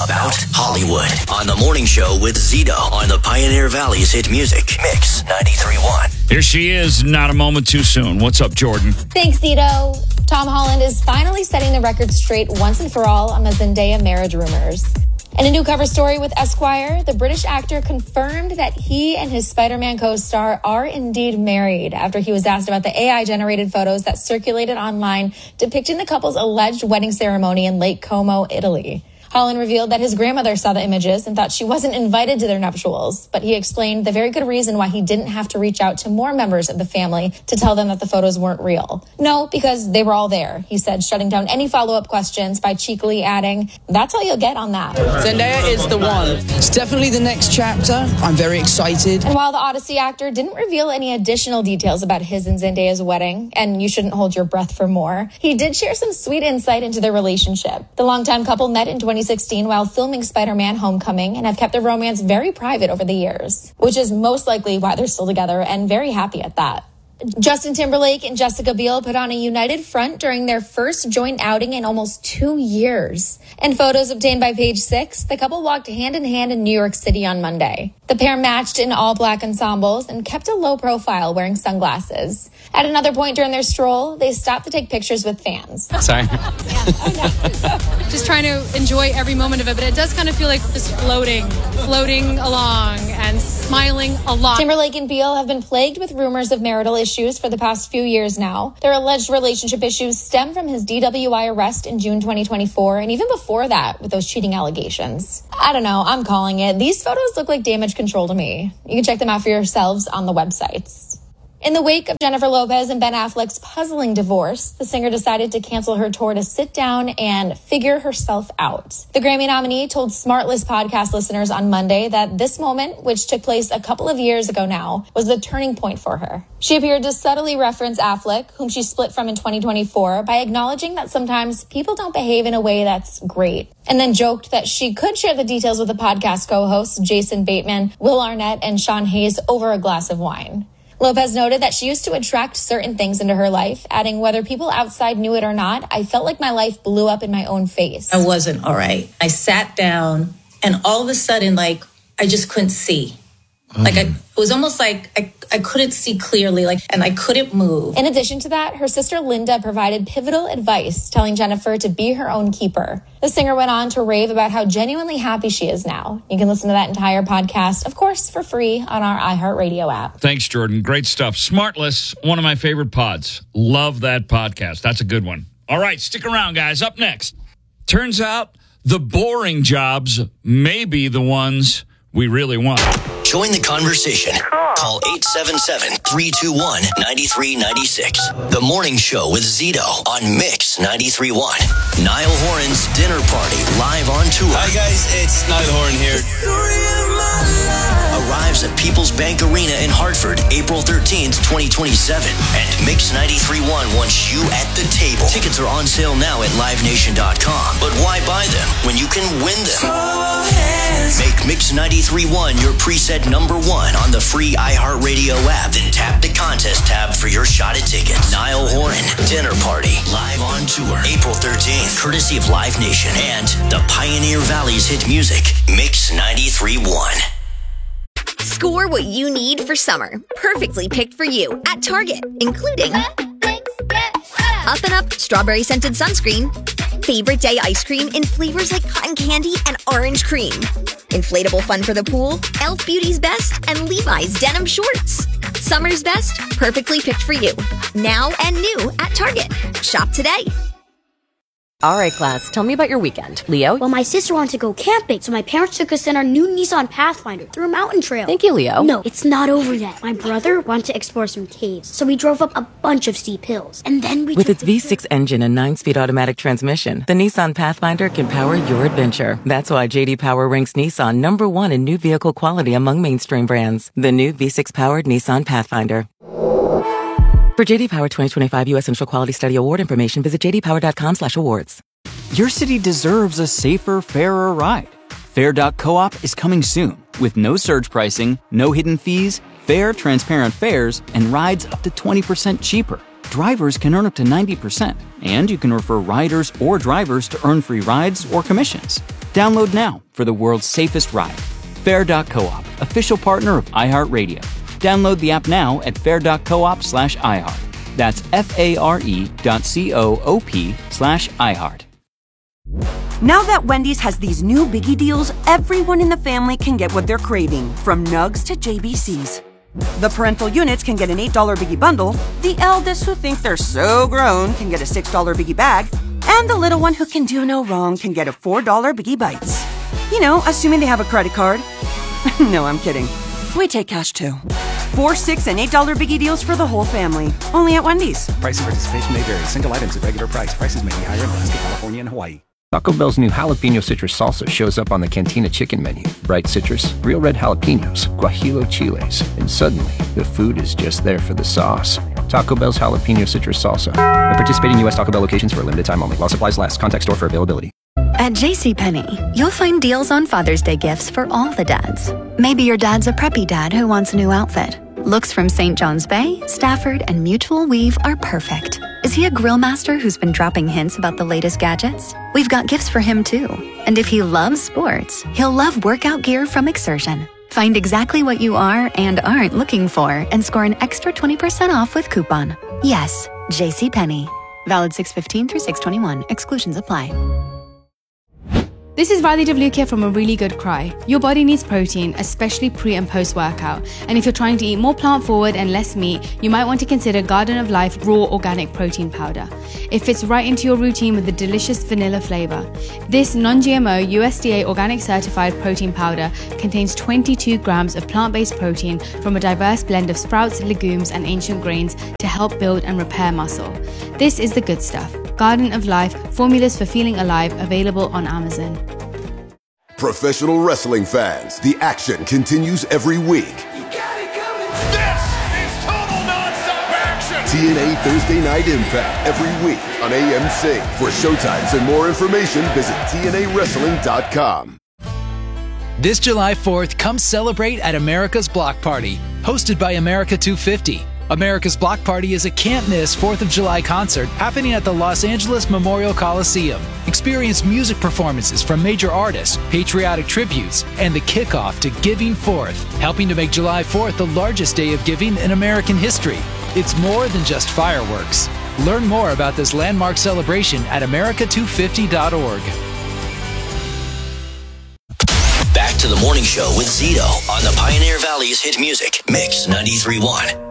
about Hollywood on the morning show with Zito on the Pioneer Valley's hit music Mix 93.1. Here she is, not a moment too soon. What's up, Jordan? Thanks, Zito. Tom Holland is finally setting the record straight once and for all on the Zendaya marriage rumors. In a new cover story with Esquire, the British actor confirmed that he and his Spider-Man co-star are indeed married after he was asked about the AI-generated photos that circulated online depicting the couple's alleged wedding ceremony in Lake Como, Italy. Holland revealed that his grandmother saw the images and thought she wasn't invited to their nuptials, but he explained the very good reason why he didn't have to reach out to more members of the family to tell them that the photos weren't real. No, because they were all there, he said, shutting down any follow-up questions by cheekily adding, "That's all you'll get on that." Zendaya is the one. It's definitely the next chapter. I'm very excited. And while the Odyssey actor didn't reveal any additional details about his and Zendaya's wedding, and you shouldn't hold your breath for more, he did share some sweet insight into their relationship. The longtime couple met in 2016 while filming Spider-Man Homecoming and have kept their romance very private over the years, which is most likely why they're still together and very happy at that. Justin Timberlake and Jessica Biel put on a united front during their first joint outing in almost 2 years. In photos obtained by Page Six, the couple walked hand in hand in New York City on Monday. The pair matched in all-black ensembles and kept a low profile wearing sunglasses. At another point during their stroll, they stopped to take pictures with fans. Sorry. Just trying to enjoy every moment of it, but it does kind of feel like this floating along and smiling a lot. Timberlake and Biel have been plagued with rumors of marital issues for the past few years now. Their alleged relationship issues stem from his DWI arrest in June 2024, and even before that with those cheating allegations. I don't know, I'm calling it. These photos look like damage control to me. You can check them out for yourselves on the websites. In the wake of Jennifer Lopez and Ben Affleck's puzzling divorce, the singer decided to cancel her tour to sit down and figure herself out. The Grammy nominee told Smartless podcast listeners on Monday that this moment, which took place a couple of years ago now, was the turning point for her. She appeared to subtly reference Affleck, whom she split from in 2024, by acknowledging that sometimes people don't behave in a way that's great, and then joked that she could share the details with the podcast co-hosts Jason Bateman, Will Arnett, and Sean Hayes over a glass of wine. Lopez noted that she used to attract certain things into her life, adding, "Whether people outside knew it or not, I felt like my life blew up in my own face." I wasn't all right. I sat down and all of a sudden, I just couldn't see. It was almost like I couldn't see clearly, and I couldn't move. In addition to that, her sister Linda provided pivotal advice, telling Jennifer to be her own keeper. The singer went on to rave about how genuinely happy she is now. You can listen to that entire podcast, of course, for free on our iHeartRadio app. Thanks, Jordan. Great stuff. Smartless, one of my favorite pods. Love that podcast. That's a good one. All right, stick around, guys. Up next. Turns out the boring jobs may be the ones we really want. Join the conversation. Call 877-321-9396. The morning show with Zito on Mix 93.1. Niall Horan's dinner party live on tour. Hi guys, it's Niall Horan here. Arrives at People's Bank Arena in Hartford, April 13th, 2027. And Mix 93.1 wants you at the table. Tickets are on sale now at livenation.com. But why buy them when you can win them? Make Mix 93.1 your preset number one on the free iHeartRadio app. Then tap the contest tab for your shot at tickets. Niall Horan, dinner party, live on tour, April 13th, courtesy of Live Nation and the Pioneer Valley's hit music, Mix 93.1. Score what you need for summer, perfectly picked for you at Target, including Up and Up strawberry scented sunscreen, favorite day ice cream in flavors like cotton candy and orange cream, inflatable fun for the pool, Elf Beauty's Best, and Levi's denim shorts. Summer's best, perfectly picked for you. Now and new at Target. Shop today. All right, class, tell me about your weekend. Leo? Well, my sister wanted to go camping, so my parents took us in our new Nissan Pathfinder through a mountain trail. Thank you, Leo. No, it's not over yet. My brother wanted to explore some caves, so we drove up a bunch of steep hills. And then we With its V6 engine and 9-speed automatic transmission, the Nissan Pathfinder can power your adventure. That's why J.D. Power ranks Nissan number one in new vehicle quality among mainstream brands. The new V6-powered Nissan Pathfinder. For J.D. Power 2025 U.S. Central Quality Study Award information, visit jdpower.com/awards. Your city deserves a safer, fairer ride. Fair.coop is coming soon with no surge pricing, no hidden fees, fair, transparent fares, and rides up to 20% cheaper. Drivers can earn up to 90%, and you can refer riders or drivers to earn free rides or commissions. Download now for the world's safest ride. Fair.coop, official partner of iHeartRadio. Download the app now at fair.coop/iHeart. That's FARE.coop/iHeart. Now that Wendy's has these new Biggie deals, everyone in the family can get what they're craving, from nugs to JBCs. The parental units can get an $8 Biggie bundle, the eldest who think they're so grown can get a $6 Biggie bag, and the little one who can do no wrong can get a $4 Biggie Bites. You know, assuming they have a credit card. No, I'm kidding. We take cash too. 4, 6, and $8 Biggie deals for the whole family. Only at Wendy's. Price and participation may vary. Single items at regular price. Prices may be higher in Alaska, California, and Hawaii. Taco Bell's new jalapeno citrus salsa shows up on the Cantina chicken menu. Bright citrus, real red jalapenos, guajillo chiles, and suddenly the food is just there for the sauce. Taco Bell's jalapeno citrus salsa. At participating U.S. Taco Bell locations for a limited time only. While supplies last. Contact store for availability. At JCPenney, you'll find deals on Father's Day gifts for all the dads. Maybe your dad's a preppy dad who wants a new outfit. Looks from St. John's Bay, Stafford, and Mutual Weave are perfect. Is he a grill master who's been dropping hints about the latest gadgets? We've got gifts for him too. And if he loves sports, he'll love workout gear from Exertion. Find exactly what you are and aren't looking for and score an extra 20% off with coupon. Yes, JCPenney. Valid 6/15 through 6/21. Exclusions apply. This is Riley W. here from A Really Good Cry. Your body needs protein, especially pre and post workout. And if you're trying to eat more plant forward and less meat, you might want to consider Garden of Life Raw Organic Protein Powder. It fits right into your routine with a delicious vanilla flavor. This non-GMO USDA organic certified protein powder contains 22 grams of plant-based protein from a diverse blend of sprouts, legumes, and ancient grains to help build and repair muscle. This is the good stuff. Garden of Life, formulas for feeling alive, available on Amazon. Professional wrestling fans, the action continues every week. This is total non-stop action! TNA Thursday Night Impact every week on AMC. For showtimes and more information, visit TNAWrestling.com. This July 4th, come celebrate at America's Block Party, hosted by America 250. America's Block Party is a can't-miss 4th of July concert happening at the Los Angeles Memorial Coliseum. Experience music performances from major artists, patriotic tributes, and the kickoff to Giving Forth, helping to make July 4th the largest day of giving in American history. It's more than just fireworks. Learn more about this landmark celebration at america250.org. Back to the morning show with Zito on the Pioneer Valley's hit music, Mix 93.1.